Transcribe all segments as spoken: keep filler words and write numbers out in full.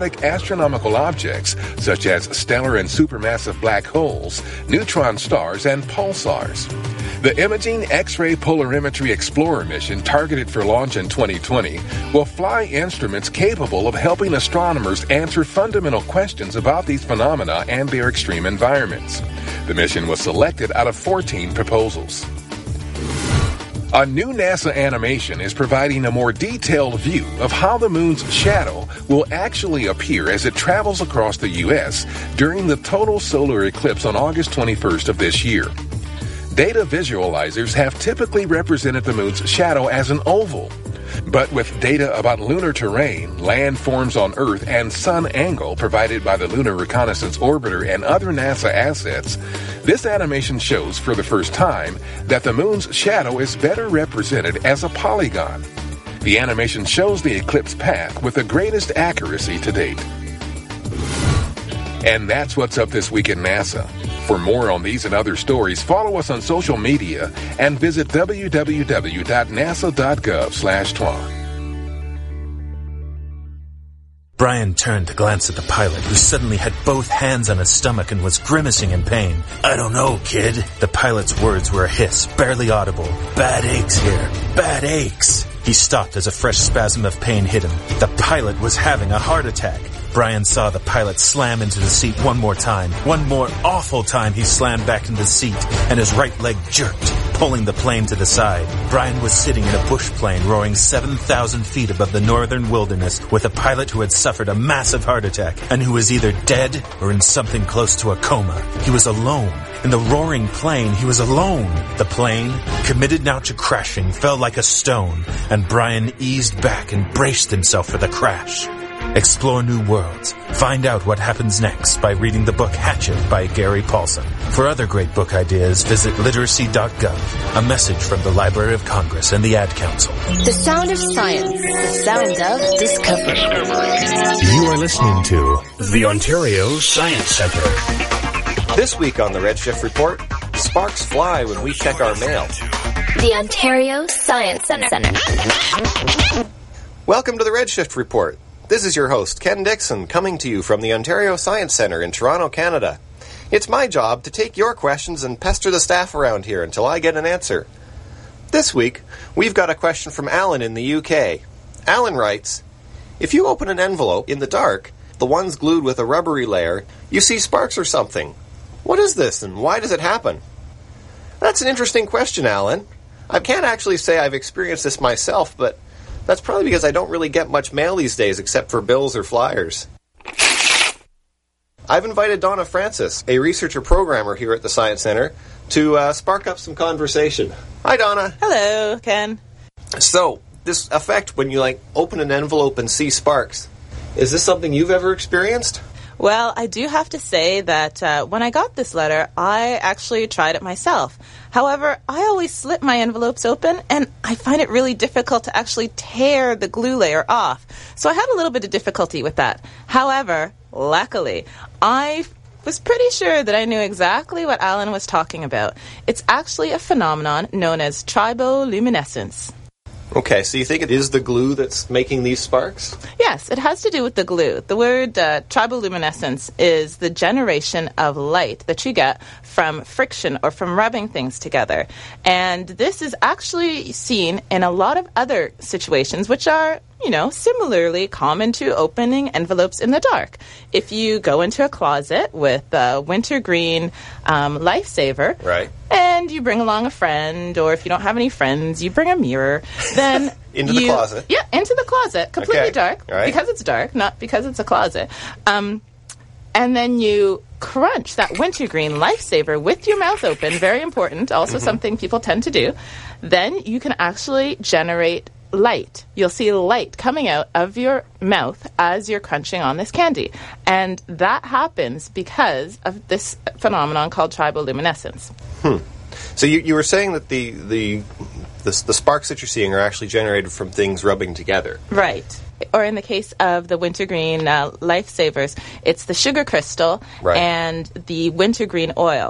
astronomical objects such as stellar and supermassive black holes, neutron stars, and pulsars. The Imaging X-ray Polarimetry Explorer mission, targeted for launch in twenty twenty, will fly instruments capable of helping astronomers answer fundamental questions about these phenomena and their extreme environments. The mission was selected out of fourteen proposals. A new NASA animation is providing a more detailed view of how the moon's shadow will actually appear as it travels across the U S during the total solar eclipse on August twenty-first of this year. Data visualizers have typically represented the moon's shadow as an oval. But with data about lunar terrain, landforms on Earth, and sun angle provided by the Lunar Reconnaissance Orbiter and other NASA assets, this animation shows for the first time that the moon's shadow is better represented as a polygon. The animation shows the eclipse path with the greatest accuracy to date. And that's what's up this week in NASA. For more on these and other stories, follow us on social media and visit w w w dot nasa dot gov slash twa. Brian turned to glance at the pilot, who suddenly had both hands on his stomach and was grimacing in pain. "I don't know, kid." The pilot's words were a hiss, barely audible. "Bad aches here. Bad aches." He stopped as a fresh spasm of pain hit him. The pilot was having a heart attack. Brian saw the pilot slam into the seat one more time. One more awful time he slammed back into the seat, and his right leg jerked, pulling the plane to the side. Brian was sitting in a bush plane roaring seven thousand feet above the northern wilderness with a pilot who had suffered a massive heart attack and who was either dead or in something close to a coma. He was alone. In the roaring plane, he was alone. The plane, committed now to crashing, fell like a stone, and Brian eased back and braced himself for the crash. Explore new worlds. Find out what happens next by reading the book Hatchet by Gary Paulson. For other great book ideas, visit literacy dot gov. A message from the Library of Congress and the Ad Council. The sound of science. The sound of discovery. You are listening to the Ontario Science Centre. This week on the Redshift Report, sparks fly when we check our mail. The Ontario Science Centre. Welcome to the Redshift Report. This is your host, Ken Dixon, coming to you from the Ontario Science Centre in Toronto, Canada. It's my job to take your questions and pester the staff around here until I get an answer. This week, we've got a question from Alan in the U K. Alan writes, "If you open an envelope in the dark, the ones glued with a rubbery layer, you see sparks or something. What is this and why does it happen?" That's an interesting question, Alan. I can't actually say I've experienced this myself, but that's probably because I don't really get much mail these days except for bills or flyers. I've invited Donna Francis, a researcher programmer here at the Science Centre, to uh, spark up some conversation. Hi, Donna. Hello, Ken. So, this effect when you like open an envelope and see sparks, is this something you've ever experienced? Well, I do have to say that uh, when I got this letter, I actually tried it myself. However, I always slip my envelopes open, and I find it really difficult to actually tear the glue layer off. So I had a little bit of difficulty with that. However, luckily, I was pretty sure that I knew exactly what Alan was talking about. It's actually a phenomenon known as triboluminescence. Okay, so you think it is the glue that's making these sparks? Yes, it has to do with the glue. The word uh, triboluminescence is the generation of light that you get from friction or from rubbing things together. And this is actually seen in a lot of other situations, which are, you know, similarly common to opening envelopes in the dark. If you go into a closet with a wintergreen um, lifesaver, right, and you bring along a friend, or if you don't have any friends, you bring a mirror, then into you, the closet. Yeah, into the closet, completely okay. dark, right. because it's dark, not because it's a closet. Um, and then you crunch that wintergreen lifesaver with your mouth open, very important, also mm-hmm. something people tend to do. Then you can actually generate light. You'll see light coming out of your mouth as you're crunching on this candy. And that happens because of this phenomenon called triboluminescence. Hmm. So you, you were saying that the, the, the, the sparks that you're seeing are actually generated from things rubbing together. Right. Or in the case of the wintergreen uh, lifesavers, it's the sugar crystal right. and the wintergreen oil.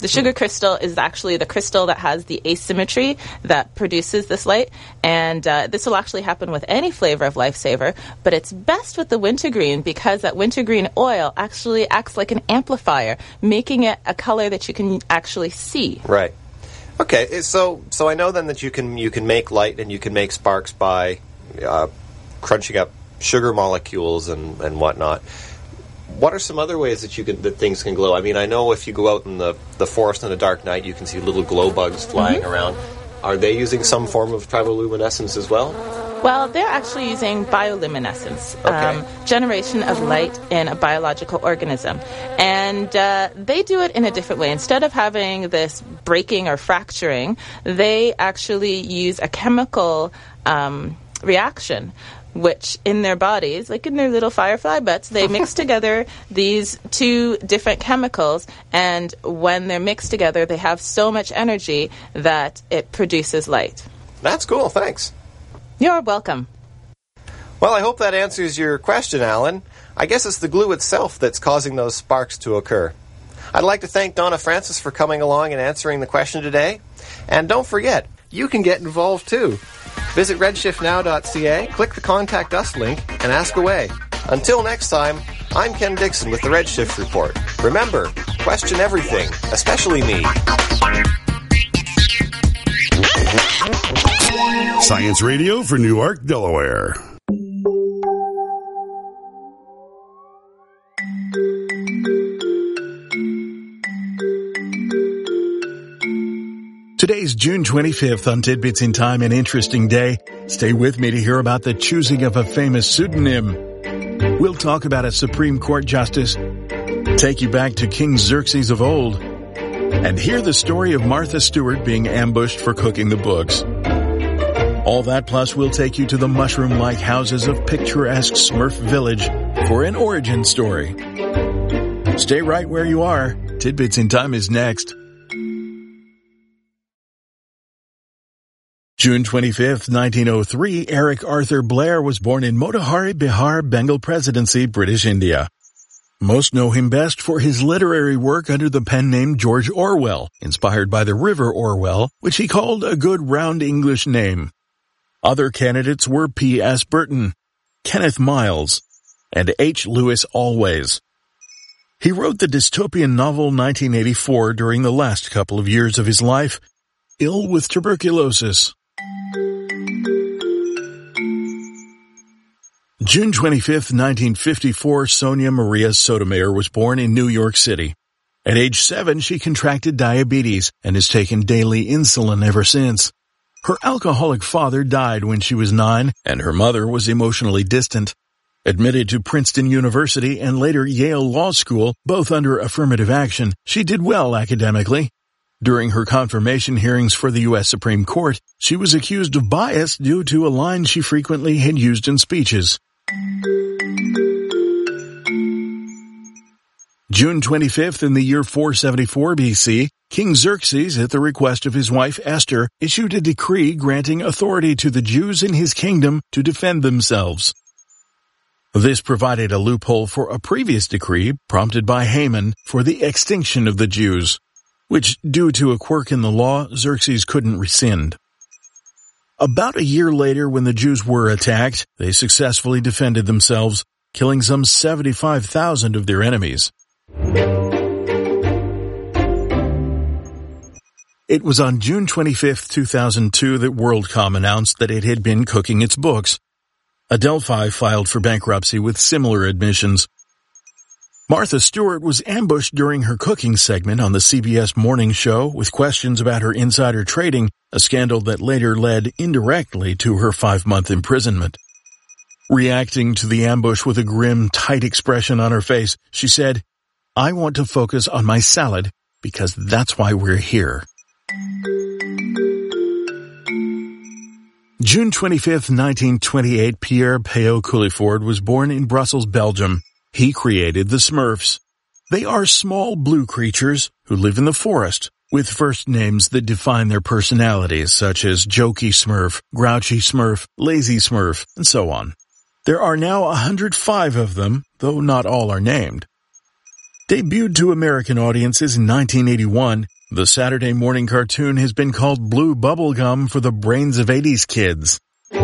The sugar crystal is actually the crystal that has the asymmetry that produces this light, and uh, this will actually happen with any flavor of Lifesaver, but it's best with the wintergreen because that wintergreen oil actually acts like an amplifier, making it a color that you can actually see. Right. Okay, so so I know then that you can you can make light and you can make sparks by uh, crunching up sugar molecules and, and whatnot. What are some other ways that you can that things can glow? I mean, I know if you go out in the, the forest on a dark night, you can see little glow bugs flying mm-hmm. around. Are they using some form of triboluminescence as well? Well, they're actually using bioluminescence, okay. um, generation of light in a biological organism. And uh, they do it in a different way. Instead of having this breaking or fracturing, they actually use a chemical um, reaction, which in their bodies, like in their little firefly butts, they mix together these two different chemicals, and when they're mixed together, they have so much energy that it produces light. That's cool, thanks. You're welcome. Well, I hope that answers your question, Alan. I guess it's the glue itself that's causing those sparks to occur. I'd like to thank Donna Francis for coming along and answering the question today. And don't forget, you can get involved too. Visit redshift now dot c a, click the Contact Us link, and ask away. Until next time, I'm Ken Dixon with the Redshift Report. Remember, question everything, especially me. Science Radio for Newark, Delaware. Today's June twenty-fifth on Tidbits in Time, an interesting day. Stay with me to hear about the choosing of a famous pseudonym. We'll talk about a Supreme Court justice, take you back to King Xerxes of old, and hear the story of Martha Stewart being ambushed for cooking the books. All that plus we'll take you to the mushroom-like houses of picturesque Smurf Village for an origin story. Stay right where you are. Tidbits in Time is next. June twenty-fifth, nineteen oh three, Eric Arthur Blair was born in Motihari, Bihar, Bengal Presidency, British India. Most know him best for his literary work under the pen name George Orwell, inspired by the River Orwell, which he called a good round English name. Other candidates were P S Burton, Kenneth Miles, and H. Lewis Always. He wrote the dystopian novel nineteen eighty-four during the last couple of years of his life, ill with tuberculosis. June twenty-fifth, nineteen fifty-four, Sonia Maria Sotomayor was born in New York City. At age seven, she contracted diabetes and has taken daily insulin ever since. Her alcoholic father died when she was nine, and her mother was emotionally distant. Admitted to Princeton University and later Yale Law School, both under affirmative action, she did well academically. During her confirmation hearings for the U S Supreme Court, she was accused of bias due to a line she frequently had used in speeches. June twenty-fifth, in the year four seventy-four B C, King Xerxes, at the request of his wife Esther, issued a decree granting authority to the Jews in his kingdom to defend themselves. This provided a loophole for a previous decree, prompted by Haman, for the extinction of the Jews, which, due to a quirk in the law, Xerxes couldn't rescind. About a year later, when the Jews were attacked, they successfully defended themselves, killing some seventy-five thousand of their enemies. It was on June twenty-fifth, two thousand two that WorldCom announced that it had been cooking its books. Adelphi filed for bankruptcy with similar admissions. Martha Stewart was ambushed during her cooking segment on the C B S Morning Show with questions about her insider trading, a scandal that later led indirectly to her five-month imprisonment. Reacting to the ambush with a grim, tight expression on her face, she said, "I want to focus on my salad because that's why we're here." June twenty-fifth, nineteen twenty-eight, Pierre Payot Culliford was born in Brussels, Belgium. He created the Smurfs. They are small blue creatures who live in the forest, with first names that define their personalities, such as Jokey Smurf, Grouchy Smurf, Lazy Smurf, and so on. There are now one hundred five of them, though not all are named. Debuted to American audiences in nineteen eighty-one, the Saturday morning cartoon has been called blue bubblegum for the brains of eighties kids.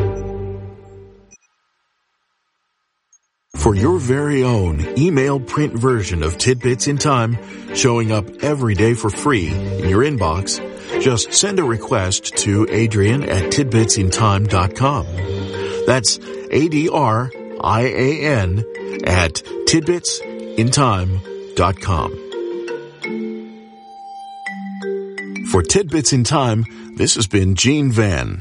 For your very own email print version of Tidbits in Time, showing up every day for free in your inbox, just send a request to Adrian at tidbits in time dot com. That's A D R I A N at tidbits in time dot com. For Tidbits in Time, this has been Gene Van.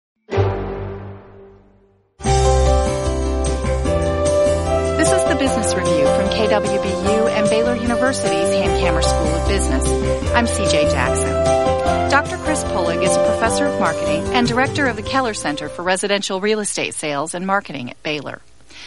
This is the Business Review from K W B U and Baylor University's Hankamer School of Business. I'm C J Jackson. Doctor Chris Polig is a professor of marketing and director of the Keller Center for Residential Real Estate Sales and Marketing at Baylor.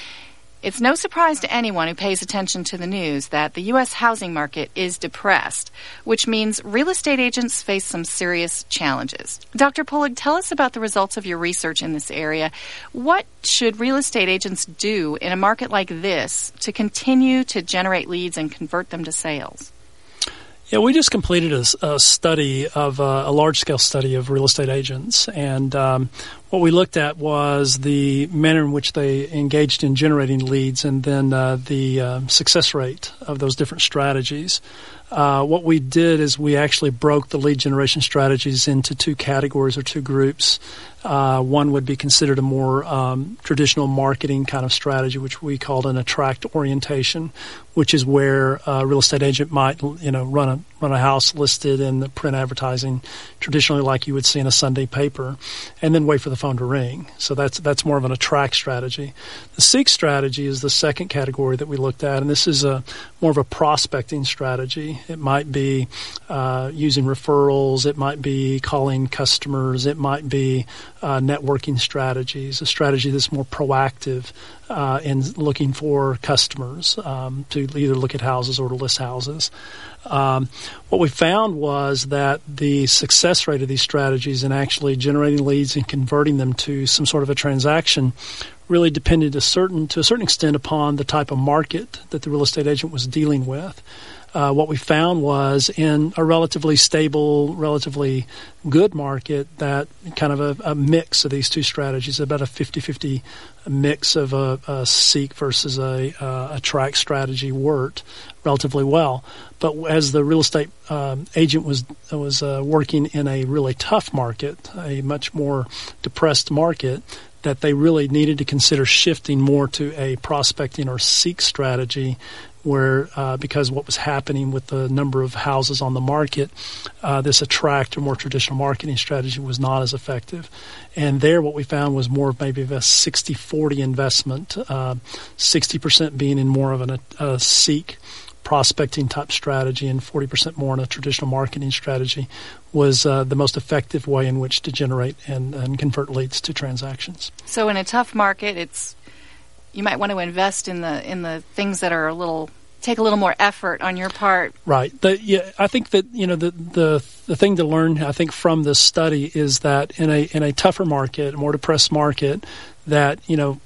It's no surprise to anyone who pays attention to the news that the U S housing market is depressed, which means real estate agents face some serious challenges. Doctor Polig, tell us about the results of your research in this area. What should real estate agents do in a market like this to continue to generate leads and convert them to sales? Yeah, we just completed a, a study of uh, a large-scale study of real estate agents, and um, what we looked at was the manner in which they engaged in generating leads, and then uh, the uh, success rate of those different strategies. Uh, what we did is we actually broke the lead generation strategies into two categories or two groups. Uh, one would be considered a more um, traditional marketing kind of strategy, which we called an attract orientation, which is where a real estate agent might, you know, run a run a house listed in the print advertising, traditionally like you would see in a Sunday paper, and then wait for the phone to ring. So that's that's more of an attract strategy. The seek strategy is the second category that we looked at, and this is a more of a prospecting strategy. It might be uh, using referrals. It might be calling customers. It might be uh, networking strategies, a strategy that's more proactive uh, in looking for customers um, to either look at houses or to list houses. Um, what we found was that the success rate of these strategies in actually generating leads and converting them to some sort of a transaction really depended a certain to a certain extent upon the type of market that the real estate agent was dealing with. Uh, what we found was in a relatively stable, relatively good market, that kind of a, a mix of these two strategies, about a fifty-fifty mix of a, a seek versus a, a attract strategy worked relatively well. But as the real estate um, agent was was uh, working in a really tough market, a much more depressed market, that they really needed to consider shifting more to a prospecting or seek strategy, where uh, because what was happening with the number of houses on the market, uh, this attract or more traditional marketing strategy was not as effective. And there what we found was more of maybe of a sixty forty investment, uh, sixty percent being in more of an, a seek prospecting type strategy and forty percent more in a traditional marketing strategy was uh, the most effective way in which to generate and, and convert leads to transactions. So in a tough market, it's you might want to invest in the in the things that are a little take a little more effort on your part. Right. The, yeah, I think that you know the, the the thing to learn, I think, from this study is that in a in a tougher market, a more depressed market, that you know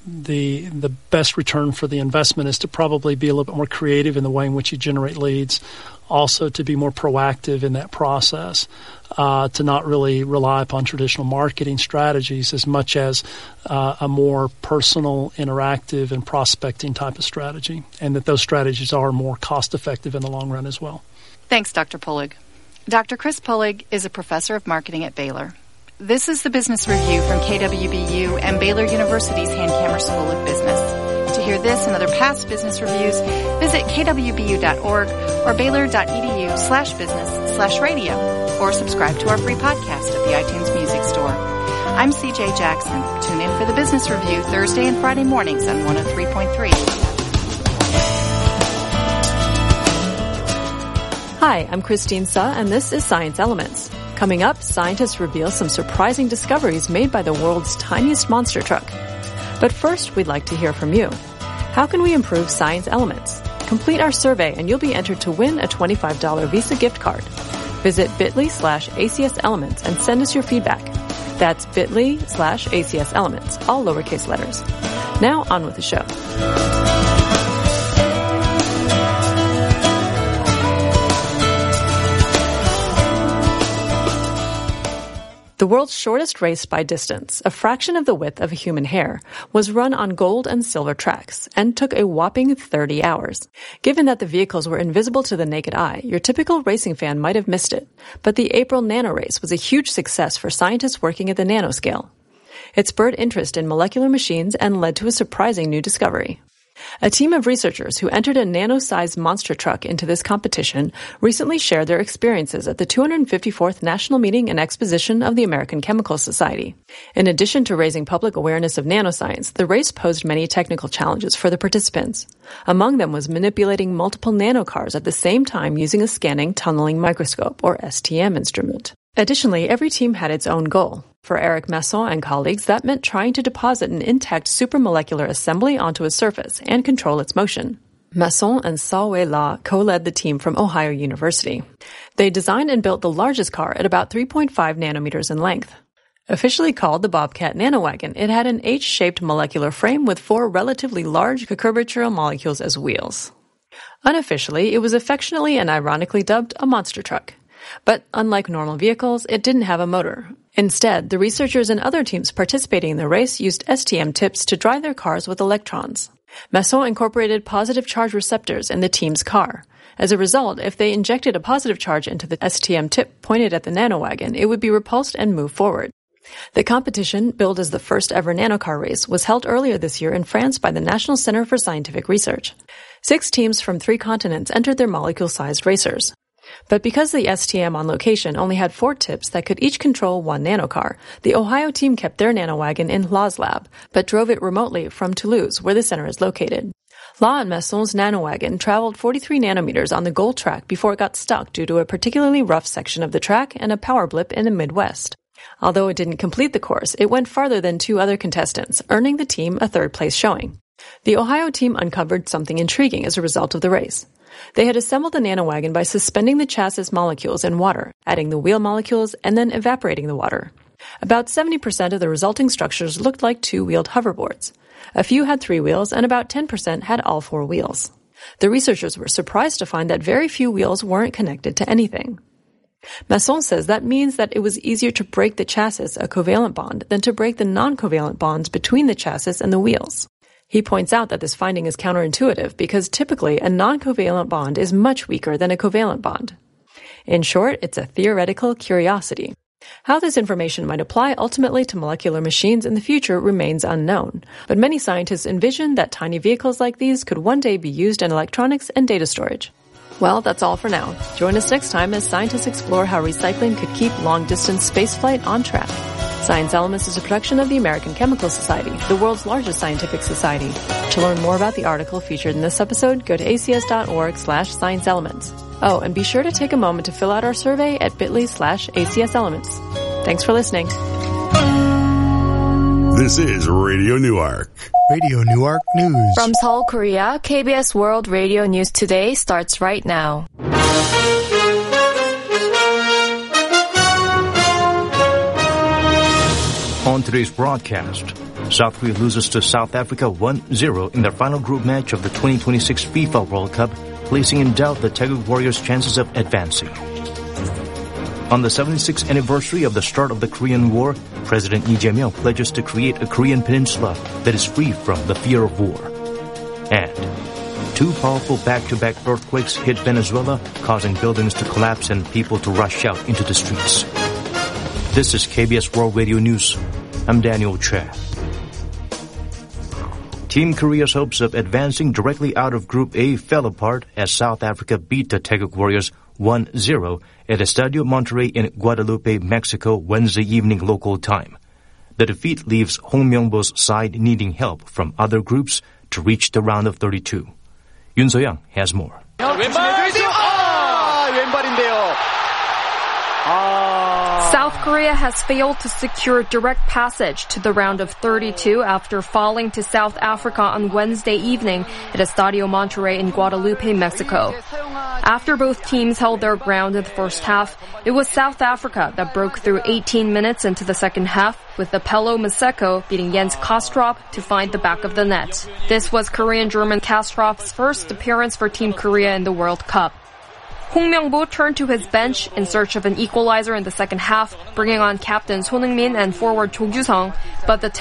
the the best return for the investment is to probably be a little bit more creative in the way in which you generate leads. Also, to be more proactive in that process, uh, to not really rely upon traditional marketing strategies as much as uh, a more personal, interactive, and prospecting type of strategy, and that those strategies are more cost-effective in the long run as well. Thanks, Doctor Polig. Doctor Chris Polig is a professor of marketing at Baylor. This is the Business Review from K W B U and Baylor University's Hankamer School of Business. To hear this and other past business reviews, visit k w b u dot org or baylor dot e d u slash business slash radio, or subscribe to our free podcast at the iTunes Music Store. I'm C J Jackson. Tune in for the Business Review Thursday and Friday mornings on one oh three point three. Hi, I'm Christine Suh, and this is Science Elements. Coming up, scientists reveal some surprising discoveries made by the world's tiniest monster truck. But first, we'd like to hear from you. How can we improve Science Elements? Complete our survey and you'll be entered to win a twenty-five dollars Visa gift card. Visit bit.ly slash ACS Elements and send us your feedback. That's bit.ly slash ACS Elements, all lowercase letters. Now on with the show. The world's shortest race by distance, a fraction of the width of a human hair, was run on gold and silver tracks and took a whopping thirty hours. Given that the vehicles were invisible to the naked eye, your typical racing fan might have missed it. But the April Nano Race was a huge success for scientists working at the nanoscale. It spurred interest in molecular machines and led to a surprising new discovery. A team of researchers who entered a nano-sized monster truck into this competition recently shared their experiences at the two hundred fifty-fourth National Meeting and Exposition of the American Chemical Society. In addition to raising public awareness of nanoscience, the race posed many technical challenges for the participants. Among them was manipulating multiple nanocars at the same time using a scanning tunneling microscope, or S T M instrument. Additionally, every team had its own goal. For Eric Masson and colleagues, that meant trying to deposit an intact supramolecular assembly onto a surface and control its motion. Masson and Sao-Wei La co-led the team from Ohio University. They designed and built the largest car at about three point five nanometers in length. Officially called the Bobcat Nanowagon, it had an H-shaped molecular frame with four relatively large cucurbitural molecules as wheels. Unofficially, it was affectionately and ironically dubbed a monster truck. But unlike normal vehicles, it didn't have a motor. Instead, the researchers and other teams participating in the race used S T M tips to drive their cars with electrons. Masson incorporated positive charge receptors in the team's car. As a result, if they injected a positive charge into the S T M tip pointed at the nanowagon, it would be repulsed and move forward. The competition, billed as the first ever nanocar race, was held earlier this year in France by the National Center for Scientific Research. Six teams from three continents entered their molecule-sized racers. But because the S T M on location only had four tips that could each control one nanocar, the Ohio team kept their nanowagon in La's lab, but drove it remotely from Toulouse, where the center is located. La and Masson's nanowagon traveled forty-three nanometers on the gold track before it got stuck due to a particularly rough section of the track and a power blip in the Midwest. Although it didn't complete the course, it went farther than two other contestants, earning the team a third-place showing. The Ohio team uncovered something intriguing as a result of the race. They had assembled the nanowagon by suspending the chassis molecules in water, adding the wheel molecules, and then evaporating the water. About seventy percent of the resulting structures looked like two-wheeled hoverboards. A few had three wheels, and about ten percent had all four wheels. The researchers were surprised to find that very few wheels weren't connected to anything. Masson says that means that it was easier to break the chassis, a covalent bond, than to break the non-covalent bonds between the chassis and the wheels. He points out that this finding is counterintuitive because typically a non-covalent bond is much weaker than a covalent bond. In short, it's a theoretical curiosity. How this information might apply ultimately to molecular machines in the future remains unknown, but many scientists envision that tiny vehicles like these could one day be used in electronics and data storage. Well, that's all for now. Join us next time as scientists explore how recycling could keep long-distance spaceflight on track. Science Elements is a production of the American Chemical Society, the world's largest scientific society. To learn more about the article featured in this episode, go to acs.org slash science elements. Oh, and be sure to take a moment to fill out our survey at bit.ly slash ACS Elements. Thanks for listening. This is Radio Newark. Radio Newark News. From Seoul, Korea, K B S World Radio News Today starts right now. On today's broadcast, South Korea loses to South Africa one zero in their final group match of the twenty twenty-six FIFA World Cup, placing in doubt the Taeguk Warriors' chances of advancing. On the seventy-sixth anniversary of the start of the Korean War, President Lee Jae-myung pledges to create a Korean peninsula that is free from the fear of war. And two powerful back-to-back earthquakes hit Venezuela, causing buildings to collapse and people to rush out into the streets. This is K B S World Radio News. I'm Daniel Che. Team Korea's hopes of advancing directly out of Group A fell apart as South Africa beat the Taeguk Warriors one zero at Estadio Monterrey in Guadalupe, Mexico, Wednesday evening local time. The defeat leaves Hong Myung-bo's side needing help from other groups to reach the round of thirty-two. Yoon So-young has more. South Korea has failed to secure direct passage to the round of thirty-two after falling to South Africa on Wednesday evening at Estadio Monterrey in Guadalupe, Mexico. After both teams held their ground in the first half, it was South Africa that broke through eighteen minutes into the second half, with Apello Maseko beating Jens Kastrup to find the back of the net. This was Korean-German Kastrup's first appearance for Team Korea in the World Cup. Hong Myung-bo turned to his bench in search of an equalizer in the second half, bringing on captain Son Heung-min and forward Cho Kyu-sung, but the